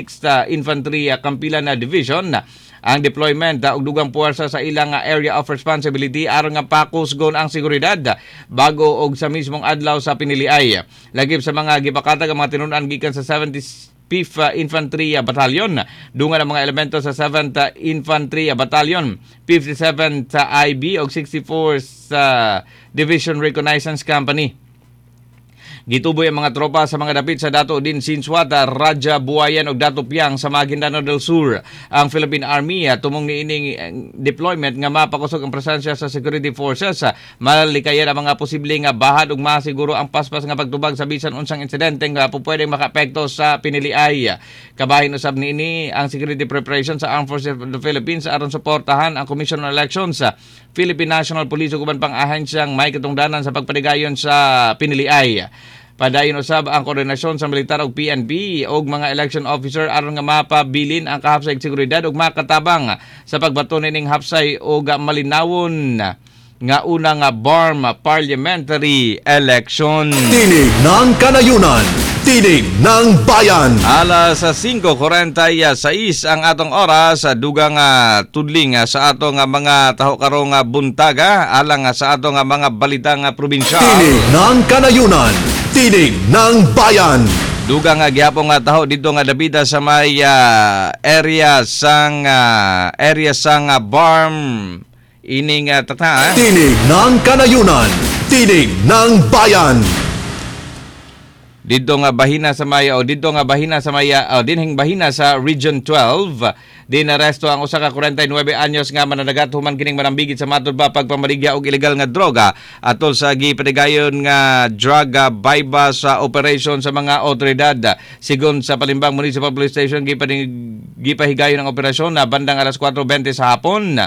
Infantry Kampilan Division ang deployment og dugang puwersa sa ilang area of responsibility aron nga pakusgon ang seguridad bago og sa mismong adlaw sa piniliay. Lagip sa mga gipakatag ang mga tinun-an gikan sa 75th Infantry Battalion, dungan ang mga elemento sa 7th Infantry Battalion, 57th sa IB ug 64th sa Division Reconnaissance Company. Gituboy ang mga tropa sa mga dapit sa Dato Din Sinsuata, Raja Buayan ug Dato Piang sa Maguindanao del Sur. Ang Philippine Army tumong niining deployment nga mapakusog ang presensya sa security forces, malikayan ang mga posibleng bahad ug masiguro ang paspas nga pagtubag sa bisan unsang insidente nga pwedeng makaapekto sa piniliay. Kabahin usab niini ang security preparation sa Armed Forces of the Philippines aron suportahan ang Commission on Elections, Philippine National Police ug uban pang ahensyang may katungdanan sa pagpanigayon sa piniliay. Padayon usab ang koordinasyon sa militar ug PNP ug mga election officer aron nga mapabilin ang kahapsay seguridad ug makatabang sa pagbato ning hapsay ug malinawon nga unang BARM parliamentary election. Tinig ng Kanayunan, Tinig ng Bayan. Alas 5:46 ang atong oras, dugang tudling sa atong mga taho karong buntaga alang sa atong mga balitang probinsyal. Tinig ng Kanayunan, Tinig ng Bayan. Dugang gihapon nga taho dito nga Dabida sa may area sang BARM ining tata. Tinig ng Kanayunan, Tinig ng Bayan. Dito nga bahina sa may dinhing bahina sa Region 12, dinaresto ang usa ka 49 anyos nga mananagat human kining manambigit sa matud ba pagpamaligya og ilegal nga droga atol sa gipatigayon nga drug bypass sa operation sa mga otoridad. Sigon sa Palimbang Municipal Police Station, gipahigayon ang operasyon na bandang alas 4:20 sa hapon.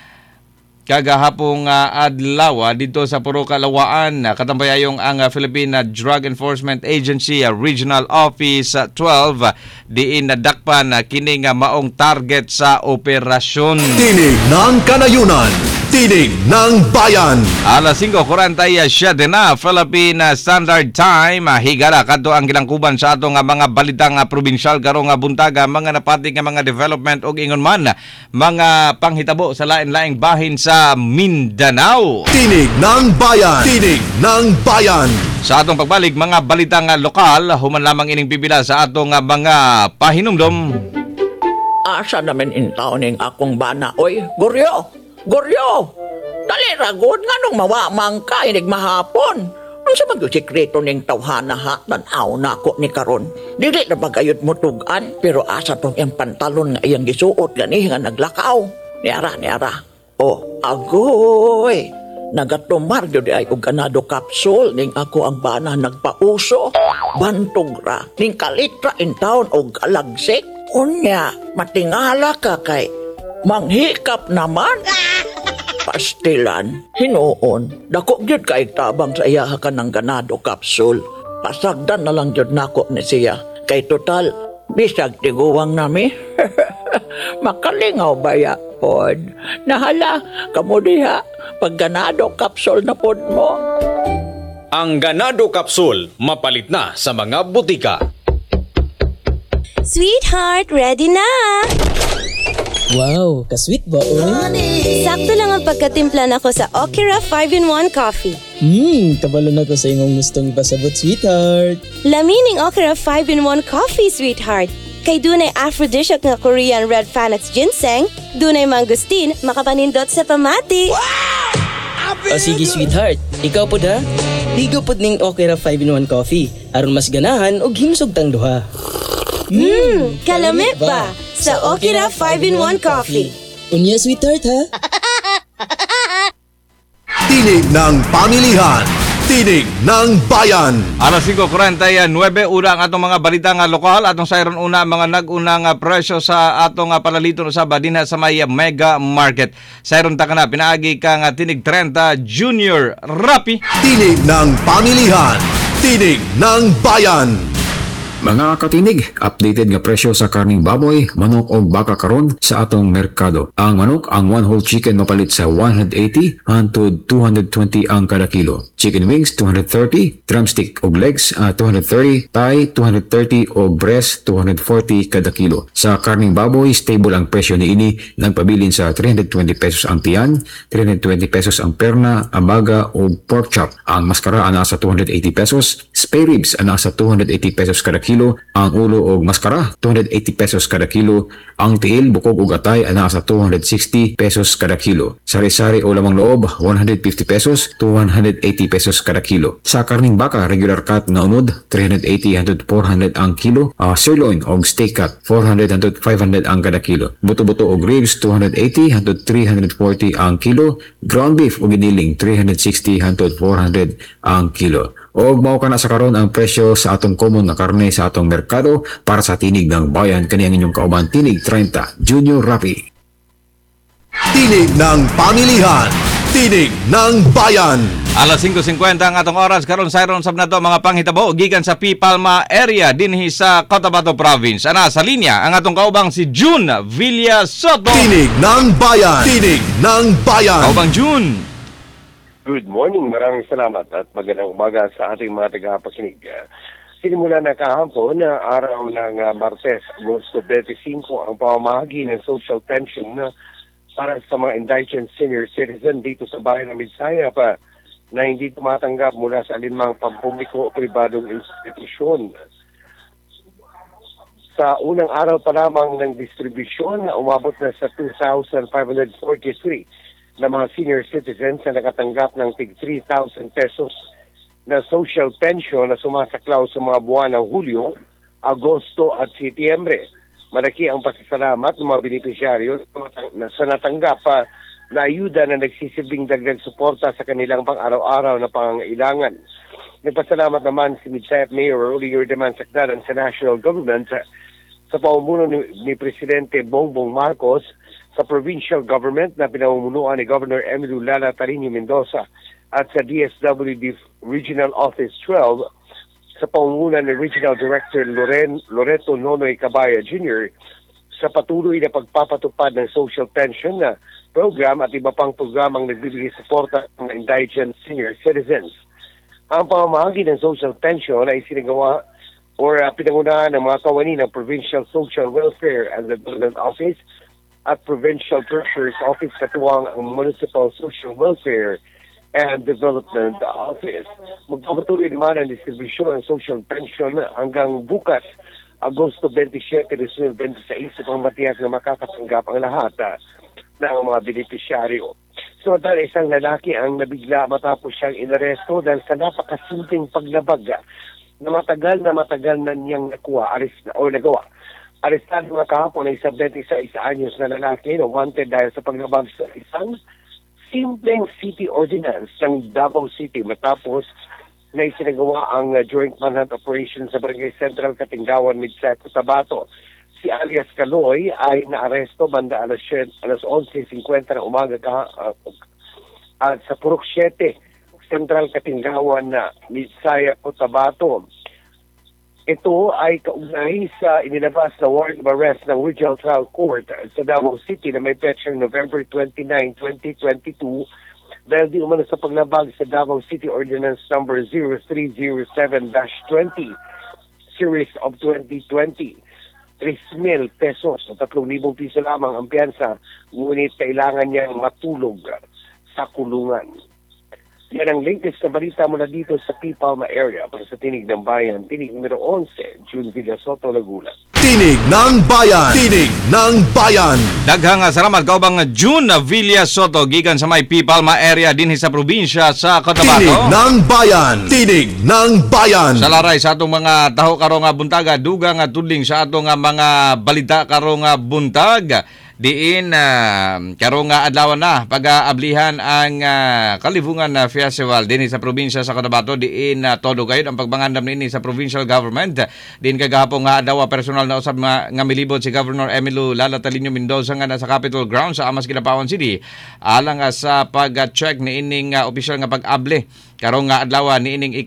Kagahapong adlaw dito sa Puro Kalawaan, katambayayong ang Philippine Drug Enforcement Agency Regional Office 12 diin nadakpan kining maong target sa operasyon. Tinig ng Kanayunan, Tinig ng Bayan. Alas 5:47 na Philippine Standard Time. Higala kadto ang gilangkuban sa atong mga balitang probinsyal karong buntaga, mga napati nga mga development og ingon man mga panghitabo sa lain-laing bahin sa Mindanao. Tinig ng Bayan, Tinig ng Bayan. Sa atong pagbalik, mga balitang lokal, human lamang ining pipila sa atong mga pahinumdom. Asa naman intaw ning akong bana, oy, Goryo! Goryo! Dali ragod nga nung mawamang ka inig mahapon. Ang sa magsikreto ning tawhana ha, tanaw na ako ni karon. Dili na bagayod mo tugan, pero asa tong iyang pantalon nga iyang gisuot gani nga naglakaw. Niara. Oh, agoy! Nagatumar yun ay og ganado kapsul ning ako ang bana nagpauso. Bantog ra, ning kalitra in town og alagsik. Unya, matingala ka kay manghikap naman. Pastilan, hinuon, dako gyud kay tabang sa iya ka ng ganado kapsul. Pasagdan na lang gyud nako ni siya. Kay total, bisag tiguwang nami. Makalingaw baya pod. Nahala, kamo diha, pag ganado kapsul na pod mo. Ang ganado kapsul, mapalit na sa mga butika. Sweetheart, ready na! Wow, ka-sweet ba, oy? Sakto lang ang pagkatimpla nako sa Okira 5-in-1 Coffee. Kabalo na ko sa imong gustong ipasabot, sweetheart. Lamining Okira 5-in-1 Coffee, sweetheart. Kay dunay aphrodisiac nga Korean red Panax ginseng, dunay mangustin, makapanindot sa pamati. O sige, sweetheart. Ikaw po da? Ligo po ning Okira 5-in-1 Coffee. Aron mas ganahan o himsog tang duha. Kalamit ba sa Okira 5-in-1 Coffee? Unya, sweetheart, ha? Tinig ng Pamilihan, Tinig ng Bayan. Alas 5:49, una ang atong mga balita nga lokal. Atong sayron una mga nag-unang presyo sa atong palaliton usab dinha sa may Mega Market. Sayron ta kana pinaagi ka nga Tinig 30 Junior Rappi. Tinig ng Pamilihan, Tinig ng Bayan. Mga katinig, updated nga presyo sa karning baboy, manok o baka karon sa atong merkado. Ang manok, ang one whole chicken mapalit sa 180 hangtod 220 ang kada kilo. Chicken wings 230, drumstick o legs 230, thigh 230 o breast 240 kada kilo. Sa karning baboy, stable ang presyo niini, nagpabilin sa 320 pesos ang tiyan, 320 pesos ang perna, ambaga o pork chop. Ang maskara ana sa 280 pesos, spare ribs ana sa 280 pesos kada kilo, ang ulo o maskara 280 pesos kada kilo, ang tiil, bukog ug atay ana sa 260 pesos kada kilo. Sari-sari o lamang loob 150 pesos to 180 pesos kada kilo. Sa karning baka, regular cut na unod 380 hangtod 400 ang kilo, sirloin o steak cut 400 hangtod 500 ang kada kilo. Buto-buto og ribs 280 hangtod 340 ang kilo, ground beef o giniling 360 hangtod 400 ang kilo. Og mao kana sa karon ang presyo sa atong common na karne sa atong merkado para sa tinig ng bayan. Kani ang inyong kauban, Tinig 30, Junior Rapi. Tinig ng pamilihan. Tinig ng bayan. Alas 5:50 ang atong oras karon sa iron sab nato mga panghitabo gikan sa Pipalma area dinhi sa Cotabato Province. Ana sa linya ang atong kaubang si June Villa Soto. Tinig ng bayan. Tinig ng bayan. Kaubang June. Good morning, maraming salamat at magandang umaga sa ating mga tagapakinig. Sinimula na kahapon na araw ng Martes, Agosto 25 ang pamamahagi ng social pension para sa mga indigent senior citizen dito sa bayan ng Midsaya pa na hindi tumatanggap mula sa alinmang pampubliko o pribadong institusyon. Sa unang araw pa lamang ng distribusyon, umabot na sa 2,543 na mga senior citizens na nakatanggap ng tig 3,000 pesos na social pension na sumasaklaw sa mga buwan ng Hulyo, Agosto at Setyembre. Malaki ang pasasalamat ng mga benepisyaryo sa natanggap na ayuda na nagsisilbing dagdag suporta sa kanilang pang-araw-araw na pangangailangan. Nagpasalamat naman si Midsaya Mayor Rolly Yordaman Sacdaran sa national government sa pamumuno ni Presidente Bongbong Marcos, sa provincial government na pinamumunuan ni Governor Emilio Lala Tarinio Mendoza at sa DSWD Regional Office 12 sa pamumuno ni Regional Director Loreto Nonoy Cabaya Jr. sa patuloy na pagpapatupad ng social pension na program at iba pang programang nagbibigay suporta ng indigent senior citizens. Ang pamamahagi ng social pension ay sinagawa pinangunahan ng mga kawani ng Provincial Social Welfare and Development Office at Provincial Treasurer's Office katuwang ang Municipal Social Welfare and Development Office. Magpapatuloy naman ang distribusyon ng social pension hanggang bukas, Agosto 27, 2026, upang matiyak na makakatanggap ang lahat ng mga benepisyaryo. So, dahil isang lalaki ang nabigla matapos siyang inaresto dahil sa napakasimpleng paglabag na matagal na niyang nagawa. Arestado nga kahapon ay 76 anyos na lalaki na wanted dahil sa paglabag sa isang simpleng city ordinance ng Davao City matapos na isinagawa ang joint manhunt operation sa Barangay Central Katingawan, Midsaya, Cotabato. Si alias Kaloy ay naaresto banda alas 11:50 ng umaga at sa Purok 7, Central Katingawan na Midsaya, Cotabato. Ito ay kaugnay sa inilabas na warrant of arrest ng Regional Trial Court sa Davao City na may petsang November 29, 2022 dahil di umano sa paglabag sa Davao City Ordinance Number 0307-20 Series of 2020. 3,000 pesos o 3,000 piso lamang ang piyansa, ngunit kailangan niyang matulog sa kulungan. Yan ang latest na balita mula dito sa Pipalma area para sa Tinig ng Bayan, Tinig numero 11, June Villa Soto, Laguna. Tinig ng bayan. Tinig ng bayan. Daghang salamat kaubang June Villa Soto gikan sa may Pipalma area dinhi sa probinsya sa Cotabato. Tinig ng bayan. Tinig ng bayan. Sa laray sa atong mga taho karong buntaga, dugang tudling sa atong mga balita karong buntag. Diin karong adlaw na pag-aablihan ang Kalibungan Festival dinhi sa probinsya sa Cotabato. Diin todo kayo ang pagbangandam nini sa provincial government. Diin kagahapon nga adlaw personal na usab nga milibot si Governor Emilio Lala Talinio Mendoza nga nasa Capitol Grounds sa Amas Kilapawan City alang sa pag-check ni ining opisyal nga pag-able karong nga adlaw niining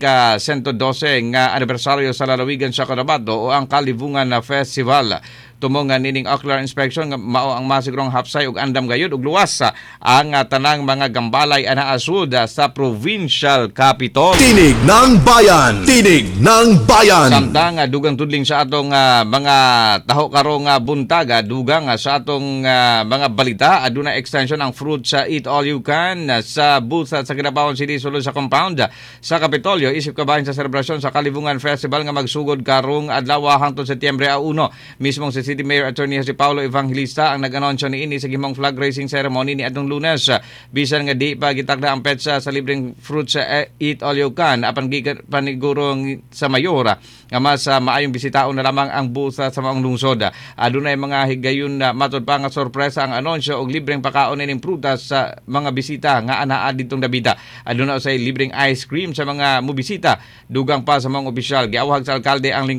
ika-112 nga anibersaryo sa lalawigan sa Cotabato o ang Kalibungan Festival. Tumong nga nining ocular inspection nga mao ang masigrong hapsay ug andam gayud ug luwas ang tanang mga gambalay ana asud sa provincial capital. Tinig ng Bayan! Tinig ng Bayan! Samtang dugang tudling sa atong mga taho karong buntaga, dugang sa atong mga balita, aduna extension ang fruit sa Eat All You Can sa booth sa Kinabawan City sulod sa compound sa Kapitolyo. Isip kabahin sa selebrasyon sa Kalibungan Festival nga magsugod karong adlaw hangtod Setyembre 1. Mismong si City Mayor Attorney Jose Paulo Evangelista ang nag-anunsyo niini sa gihimong flag raising ceremony ni adtong Lunes. Bisan nga di pa gitakda ang petsa sa libreng fruit sa Eat All You Can apan gikan panigurong sa mayor nga mas maayong bisitaon na lamang ang booth sa maong lungsod. Adunay mga higayon na matod pa nga sorpresa ang anunsyo og libreng pakaon ning prutas sa mga bisita nga anaa ditong Davida. Aduna usay libreng ice cream sa mga mobisita. Dugang pa sa mga opisyal giawhag sa alkalde ang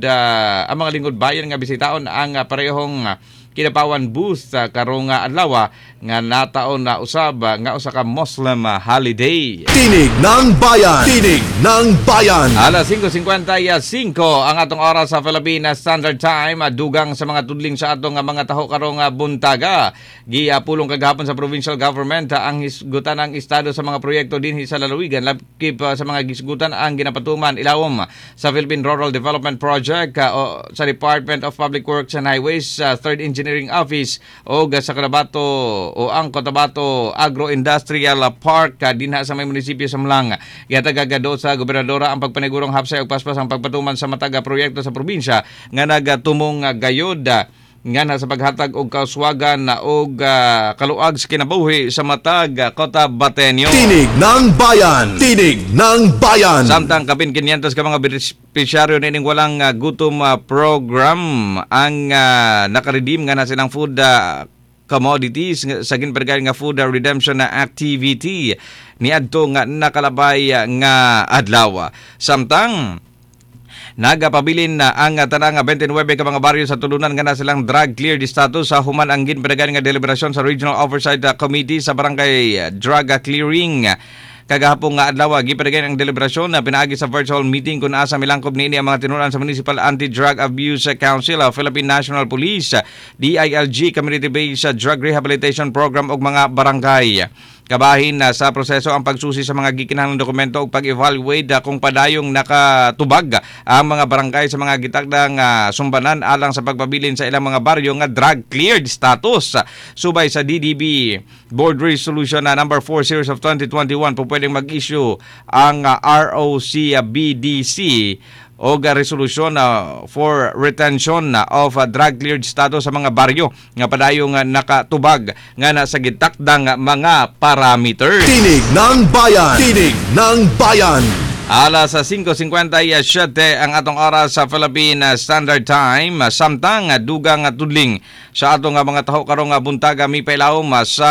ang mga lingkod bayan nga bisitaon ang parehong Kinabawan booth karong adlaw nga nataon na usab nga usa ka Muslim holiday. Tinig ng Bayan! Tinig ng Bayan! Alas 5:55 ang atong oras sa Philippine Standard Time. Dugang sa mga tudling sa atong mga taho karong buntaga. Giapulong kagahapon sa provincial government ang hisgutan ng estado sa mga proyekto dinhi sa lalawigan. Labkip sa mga gisgutan ang ginapatuman ilawom sa Philippine Rural Development Project o sa Department of Public Works and Highways, 3rd Engineering Office o sa Cotabato o ang Cotabato Agro-Industrial Park dinha sa may munisipyo sa Mlang. Gihatagagado sa gobernadora ang pagpanigurong hapsay ug paspas ang pagpatuman sa mataga proyekto sa probinsya nga nagatumong gayod nga na sa paghatag og kauswagan og kaluag sa kinabuhi sa matag Cotabateño. Tinig ng Bayan! Tinig ng Bayan! Samtang kapin 500 ka mga beneficiaryo nining walang gutom program ang nakaredeem nga na silang food commodities sa ginpergay nga food redemption na activity ni adto nga nakalabay nga adlaw. Samtang nagapabilin na ang tanang 29 ka mga baryo sa tulunan nga na silang drug cleared status sa human ang ginpergay nga deliberasyon sa Regional Oversight Committee sa Barangay Drug Clearing. Kagahapon nga adlaw gipadagay ang deliberasyon na pinaagi sa virtual meeting kung asa milangkob niini ang mga tinunan sa Municipal Anti-Drug Abuse Council, Philippine National Police, DILG, Community-Based Drug Rehabilitation Program ug mga barangay. Kabahin na sa proseso ang pagsusi sa mga gikinahanglang dokumento ug pag-evaluate kung padayong nakatubag ang mga barangay sa mga gitagdang sumbanan alang sa pagpabilin sa ilang mga baryo nga drug cleared status. Subay sa DDB Board Resolution number 4 series of 2021 po pwedeng mag-issue ang ROC-BDC o resolusyon for retention of drug cleared status sa mga baryo nga padayong nakatubag nga nasa gitakdang mga parameter. Tinig ng Bayan! Tinig ng Bayan! Alas 5:57 ang atong oras sa Philippine Standard Time. Samtang dugang tudling sa atong mga taho karong buntaga mipailawom sa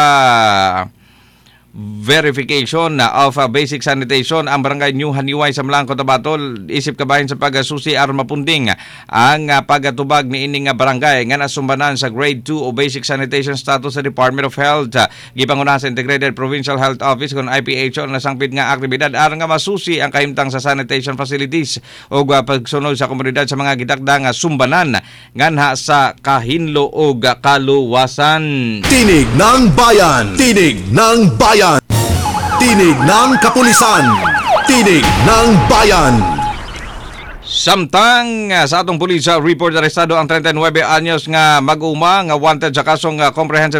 verification of basic sanitation ang barangay New Haniway sa Mlang, Cotabato. Isip kabahin sa pagsusi aron mapunding ang pagatubag ni ining barangay nga nasumbanan sa grade 2 o basic sanitation status sa Department of Health. Gipangunahan sa Integrated Provincial Health Office kon IPHO na sangpit nga aktibidad aron nga masusi ang kahimtang sa sanitation facilities o pagsunod sa komunidad sa mga gidakdang sumbanan nganha sa kahinlo o kaluwasan. Tinig ng Bayan! Tinig ng Bayan! Tinig ng Kapulisan! Tinig ng Bayan! Samtang sa atong pulis report arestado ang 39 anyos nga mag-uma nga wanted sa kasong Comprehensive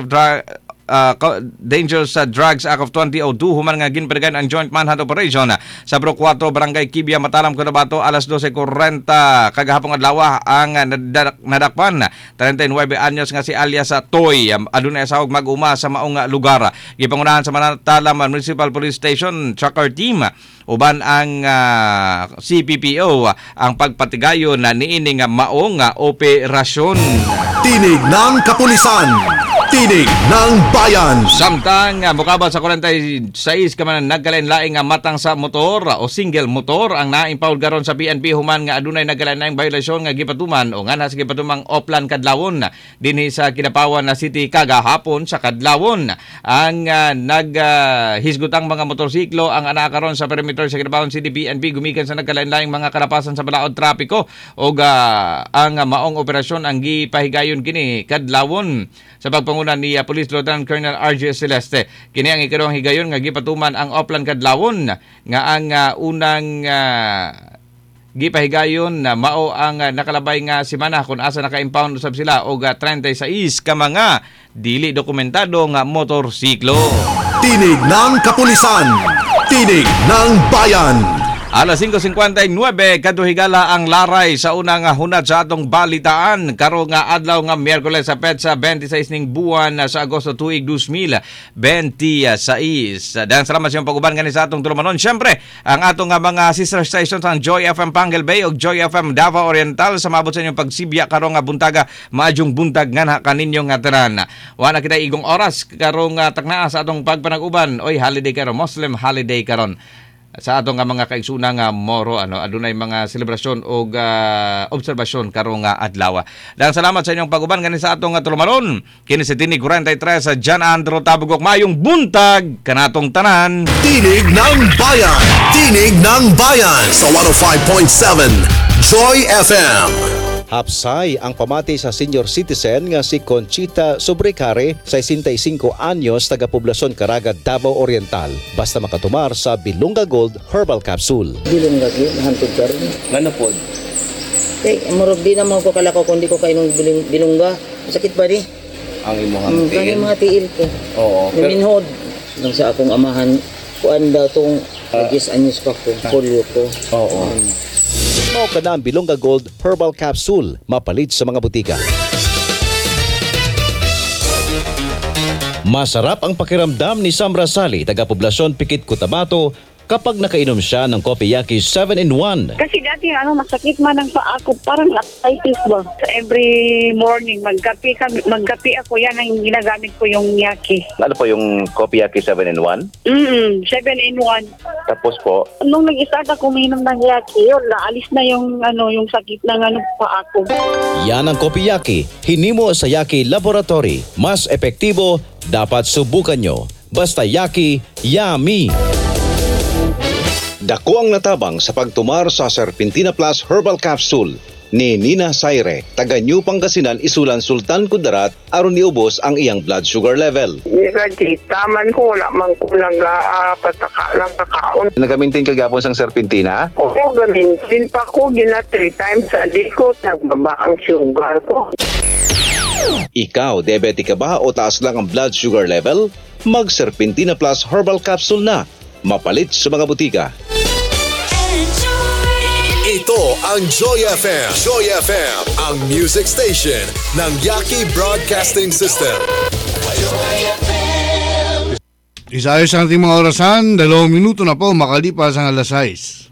Dangerous Drugs Act of 2002 human nga ginpergan ang joint manhunt operation sa Bro 4 Barangay Kibia, Matalam, Cotabato alas 12:40 kagahapon adlaw ang nadakpan 39 anyos nga si alias Toy adunay sahog mag-uma sa maong lugar. Gipangunahan sa Matalam Municipal Police Station Tracker Team uban ang CPPO ang pagpatigayon na niining maong operasyon. Tinig ng Kapulisan! Tinig ng Bayan. Samtang mukabal sa 46 ka man nagkalain-laing nga matang sa motor o single motor ang na-impound garon sa PNP human nga adunay nagkalain-laing violasyon nga gipatuman o nga nasa gipatumang Oplan Kadlawon dinhi sa Kinapawan na City kagahapon sa Kadlawon. Ang naghisgutang mga motorsiklo ang ana karon sa perimeter sa Kinapawan City PNP gumikan sa nagkalain-laing mga kalapasan sa balaod trapiko o ang maong operasyon ang gipahigayon kini Kadlawon sa pagpangunan ni Police Lieutenant Colonel RJ Celeste. Kini ang ikaduhang higayon nga gipatuman ang Oplan Kadlawon nga ang unang gipahigayon na mao ang nakalabay nga semana kung asa naka-impound usab sila og 36 ka mga dili dokumentado nga motorsiklo. Tinig ng Kapulisan. Tinig ng Bayan. Alas 5:59 kaduhigala ang laray sa unang hunat sa atong balitaan karo nga adlaw nga Miyerkules sa petsa 26 ning buwan sa Agosto tuig 2026. Dan salamat sa pag-uban ganin sa atong tulumanon. Syempre, ang atong nga mga sister stations ang Joy FM Pangal Bay ug Joy FM Davao Oriental sa maabot sa inyong pagsibya karo nga buntaga maadjong buntag nga kaninyo nga tanan. Wa na kita igong oras karo nga taknaa sa atong pagpanag-uban. Oy, holiday karon, Muslim holiday karon. Sa atong nga mga kaigsunan nga moro adunay mga selebrasyon o obserbasyon karong adlaw. Daghang salamat sa inyong pag-uban ganin sa atong tulumanon. Kini si Tinig 43 sa John Andrew Tabugok mayong buntag kanatong tanan. Tinig ng Bayan. Tinig ng Bayan sa 105.7 Joy FM. Hapsay ang pamati sa senior citizen nga si Conchita Sobrecare, 65 anyos, taga-poblasyon Caraga, Davao Oriental. Basta makatumar sa Bilunga Gold Herbal Capsule. Bilungga gyud hantod karon. Ngano pod? Murag di na mo ko kalakaw kundi ko kay nung bilungga. Sakit ba di? Ang imong tiil. Ang mga tiil ko. Oo. Minhod nang sa akong amahan kuan daw tong 10 anyos pa ko polio ko. Oo. Mao kada ang Bilunga Gold Herbal Capsule, mapalit sa mga butika. Masarap ang pakiramdam ni Sam Rasali, taga-poblasyon Pikit, Cotabato, kapag nakainom siya ng Kopiyaki 7-in-1. Kasi dati masakit man ang paa ko, parang arthritis ba. So every morning magkape ako, yan ang ginagamit ko yung yaki. Ano po yung Kopiyaki 7-in-1? 7-in-1. Tapos po? Nung nag-start ako uminom ng yaki, naalis na yung sakit ng paa ko. Yan ang Kopiyaki, hinimo sa Yaki Laboratory. Mas epektibo, dapat subukan nyo. Basta Yaki, yummy! Dako ang natabang sa pagtumar sa Serpentina Plus Herbal Capsule ni Nina Saire, taga New Pangasinan, Isulan, Sultan Kudarat, aron niubos ang iyang blood sugar level. Taman ko, wala man ko pataka lang kakaon. Nagamintin ka gapon sang Serpentina? Oo, gamintin pa ko, 3 times a day ko, nagbaba ang sugar ko. Ikaw, diabetic ka ba o taas lang ang blood sugar level? Mag Serpentina Plus Herbal Capsule na. Mapalit sa mga butika. Ito ang Joy FM. Joy FM, ang music station ng Yaki Broadcasting System. Isayos ang ating mga orasan, 2 minuto na po makalipas ang alas 6.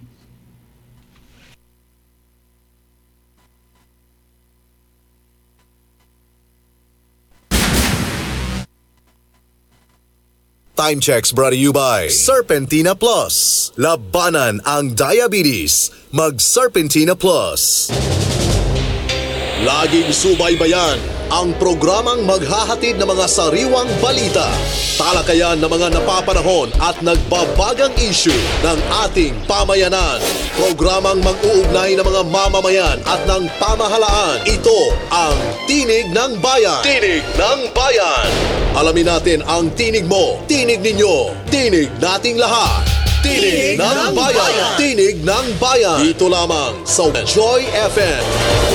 Time checks brought to you by Serpentina Plus. Labanan ang diabetes. Mag Serpentina Plus. Laging subaybayan ang programang maghahatid ng mga sariwang balita, talakayan ng mga napapanahon at nagbabagang issue ng ating pamayanan. Programang mag-uugnay ng mga mamamayan at ng pamahalaan. Ito ang Tinig ng Bayan. Tinig ng Bayan. Alamin natin ang tinig mo, tinig ninyo, tinig nating lahat. Tinig ng Bayan. Tinig ng Bayan. Dito lamang sa Joy FM.